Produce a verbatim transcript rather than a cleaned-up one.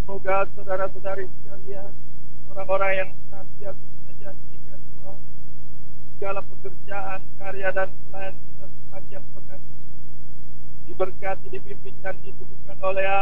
Semoga saudara-saudari sekalian, orang-orang yang senantiasa kita janjikan Tuhan, segala pekerjaan, karya dan pelayanan kita sepanjang pekan ini diberkati, dibimbing dan diteguhkan oleh